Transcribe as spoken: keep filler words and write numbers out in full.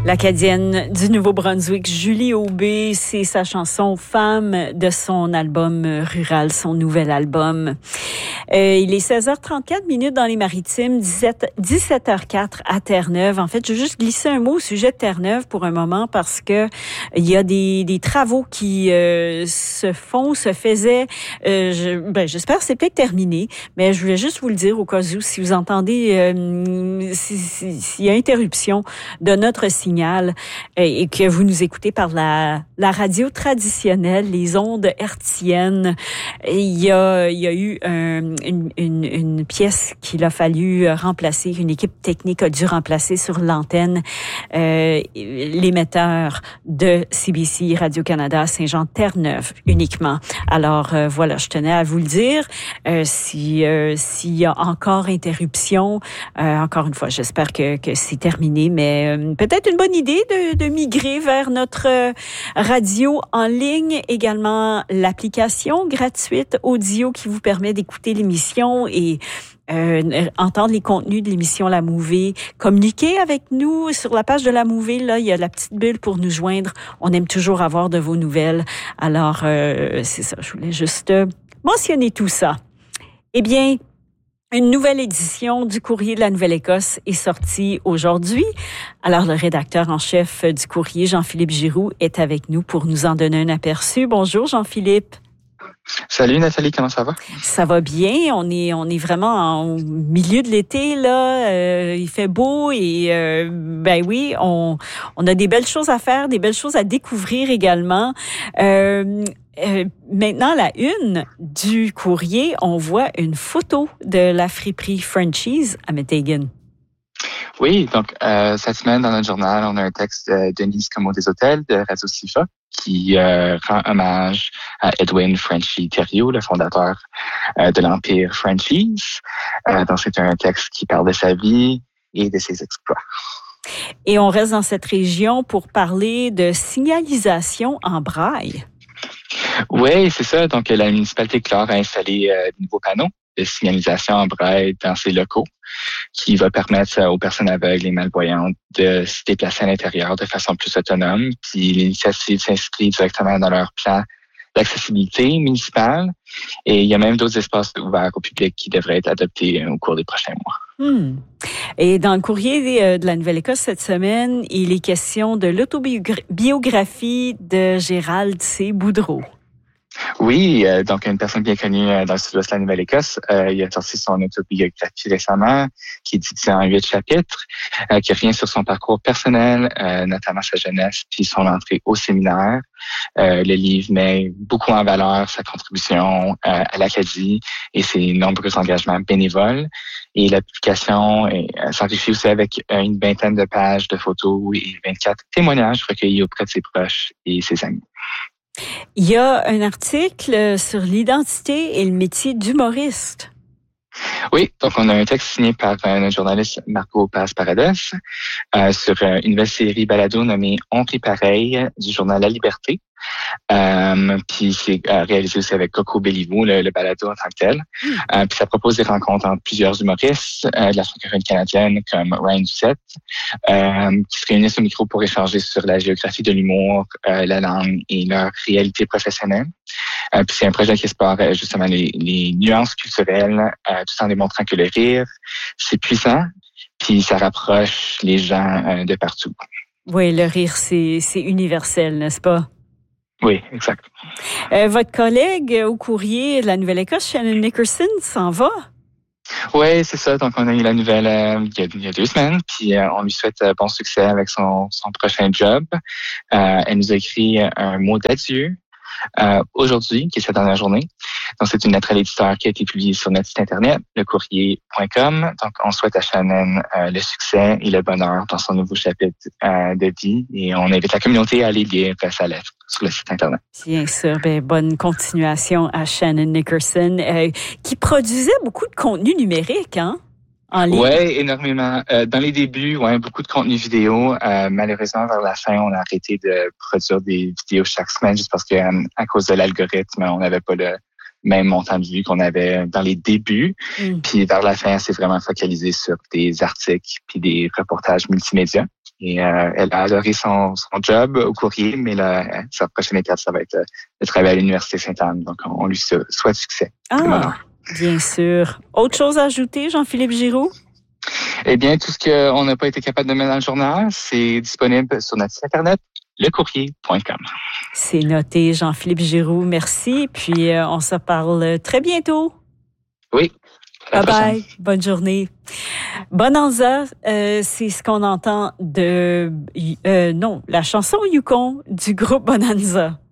L'Acadienne du Nouveau-Brunswick, Julie Aubé, c'est sa chanson « Femme » de son album Rural, son nouvel album. Euh, il est seize heures trente-quatre minutes dans les Maritimes, dix-sept heures quatre à Terre-Neuve. En fait, je veux juste glisser un mot au sujet de Terre-Neuve pour un moment parce que il y a des, des travaux qui euh, se font, se faisaient. Euh, je, ben, j'espère que c'est peut-être terminé, mais je voulais juste vous le dire au cas où, si vous entendez euh, s'il si, si y a interruption de notre signal et que vous nous écoutez par la, la radio traditionnelle, les ondes hertziennes. Il y a, il y a eu un, une, une, une pièce qu'il a fallu remplacer, une équipe technique a dû remplacer sur l'antenne euh, l'émetteur de C B C Radio-Canada Saint-Jean-Terre-Neuve uniquement. Alors euh, voilà, je tenais à vous le dire. Euh, si euh, s'il y a encore interruption, euh, encore une fois, j'espère que, que c'est terminé, mais euh, peut-être une bonne idée de, de migrer vers notre euh, radio en ligne, également l'application gratuite audio qui vous permet d'écouter l'émission et euh, entendre les contenus de l'émission La Mouvée. Communiquer avec nous sur la page de La Mouvée, là, il y a la petite bulle pour nous joindre. On aime toujours avoir de vos nouvelles. Alors, euh, c'est ça, je voulais juste euh, mentionner tout ça. Eh bien, une nouvelle édition du Courrier de la Nouvelle-Écosse est sortie aujourd'hui. Alors, le rédacteur en chef du Courrier, Jean-Philippe Giroux, est avec nous pour nous en donner un aperçu. Bonjour, Jean-Philippe. Salut Nathalie, comment ça va? Ça va bien. On est on est vraiment au milieu de l'été là. Euh, il fait beau et euh, ben oui, on on a des belles choses à faire, des belles choses à découvrir également. Euh, Euh, maintenant, la une du Courrier, on voit une photo de la friperie Frenchies à Meteghan. Oui, donc euh, cette semaine, dans notre journal, on a un texte de Denise Como des Hôtels de Radio Sifa qui euh, rend hommage à Edwin Frenchy Thériault, le fondateur euh, de l'Empire Frenchies. Euh, donc, c'est un texte qui parle de sa vie et de ses exploits. Et on reste dans cette région pour parler de signalisation en braille. Oui, c'est ça. Donc, la municipalité de Clore a installé euh, de nouveaux panneaux de signalisation en braille dans ses locaux qui va permettre aux personnes aveugles et malvoyantes de se déplacer à l'intérieur de façon plus autonome. Puis l'initiative s'inscrit directement dans leur plan d'accessibilité municipale. Et il y a même d'autres espaces ouverts au public qui devraient être adoptés au cours des prochains mois. Hmm. Et dans le Courrier de la Nouvelle-Écosse cette semaine, il est question de l'autobiographie de Gérald C. Boudreau. Oui, euh, donc une personne bien connue euh, dans le sud-ouest de la Nouvelle-Écosse. Euh, il a sorti son autobiographie récemment, qui est divisée en huit chapitres, euh, qui revient sur son parcours personnel, euh, notamment sa jeunesse, puis son entrée au séminaire. Euh, le livre met beaucoup en valeur sa contribution euh, à l'Acadie et ses nombreux engagements bénévoles. Et la publication euh, s'enrichit aussi avec euh, une vingtaine de pages de photos et vingt-quatre témoignages recueillis auprès de ses proches et ses amis. Il y a un article sur l'identité et le métier d'humoriste. Oui, donc on a un texte signé par euh, notre journaliste Marco Paz-Paradas euh, sur euh, une nouvelle série balado nommée On rit pareil du journal La Liberté. Euh, puis c'est euh, réalisé aussi avec Coco Béliveau, le, le balado en tant que tel. Mm. Euh, puis ça propose des rencontres entre plusieurs humoristes euh, de la francophonie canadienne comme Ryan Doucette, euh, qui se réunissent au micro pour échanger sur la géographie de l'humour, euh, la langue et leur réalité professionnelle. Euh, puis c'est un projet qui explore euh, justement les, les nuances culturelles, euh, tout en démontrant que le rire, c'est puissant, puis ça rapproche les gens euh, de partout. Oui, le rire, c'est, c'est universel, n'est-ce pas? Oui, exact. Euh, votre collègue au Courrier de la Nouvelle-Écosse, Shannon Nickerson, s'en va? Oui, c'est ça. Donc, on a eu la nouvelle euh, il, y a, il y a deux semaines, puis euh, on lui souhaite euh, bon succès avec son, son prochain job. Euh, elle nous a écrit un mot d'adieu euh, aujourd'hui, qui est sa dernière journée. Donc, c'est une lettre à l'éditeur qui a été publiée sur notre site internet, le courrier point com. Donc, on souhaite à Shannon euh, le succès et le bonheur dans son nouveau chapitre euh, de vie. Et on invite la communauté à aller lire sa lettre sur le site internet. Bien sûr, ben, bonne continuation à Shannon Nickerson, euh, qui produisait beaucoup de contenu numérique, hein? Oui, énormément. Euh, dans les débuts, ouais, beaucoup de contenu vidéo. Euh, malheureusement, vers la fin, on a arrêté de produire des vidéos chaque semaine juste parce que euh, à cause de l'algorithme, on n'avait pas le même montant de vues qu'on avait dans les débuts. Mm. Puis vers la fin, c'est vraiment focalisé sur des articles puis des reportages multimédia. Et euh, elle a adoré son, son job au courrier, mais là, sa prochaine étape, ça va être de travailler à l'Université Sainte-Anne. Donc, on, on lui souhaite succès. Ah, bien sûr. Autre chose à ajouter, Jean-Philippe Giroux? Eh bien, tout ce qu'on n'a pas été capable de mettre dans le journal, c'est disponible sur notre site Internet, le courrier point com. C'est noté, Jean-Philippe Giroux. Merci. Puis, euh, on se parle très bientôt. Oui. Bye bye. Bonne journée. Bonanza, euh, c'est ce qu'on entend de... Euh, non, la chanson Yukon du groupe Bonanza.